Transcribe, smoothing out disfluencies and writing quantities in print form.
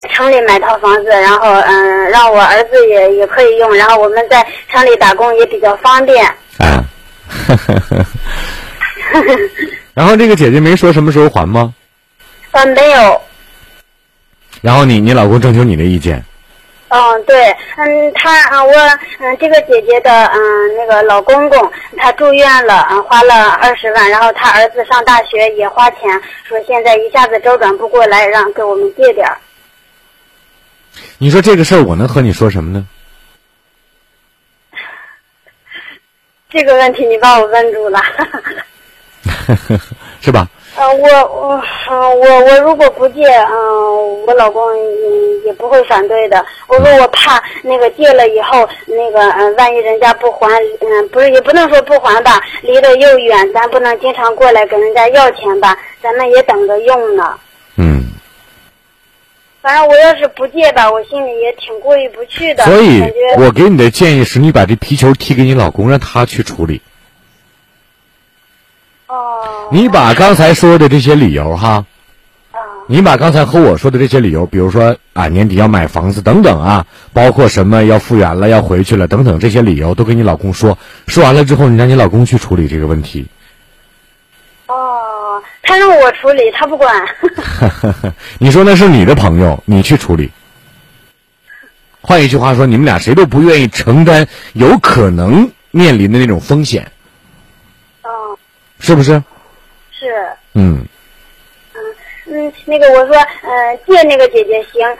城里买套房子，然后让我儿子也可以用，然后我们在城里打工也比较方便。 啊，然后这个姐姐没说什么时候还吗？ 没有。 然后你老公征求你的意见？ 对，这个姐姐的那个老公公他住院了，花了20万，然后他儿子上大学也花钱，说现在一下子周转不过来，让给我们借点儿。 你说这个事儿我能和你说什么呢？ 这个问题你把我问住了。 是吧？ 我如果不借，我老公也不会反对的。我说我怕那个借了以后，那个万一人家不还，不是也不能说不还吧，离得又远，咱不能经常过来跟人家要钱吧，咱们也等着用呢。反正我要是不借吧，我心里也挺过意不去的。 所以我给你的建议是你把这皮球踢给你老公，让他去处理。你把刚才说的这些理由哈，你把刚才和我说的这些理由，比如说年底要买房子等等包括什么要复原了要回去了等等这些理由都跟你老公说完了之后，你让你老公去处理这个问题。 他让我处理，他不管。 你说那是你的朋友，你去处理。换一句话说，你们俩谁都不愿意承担有可能面临的那种风险。是不是？ 是。那个我说，借那个姐姐行，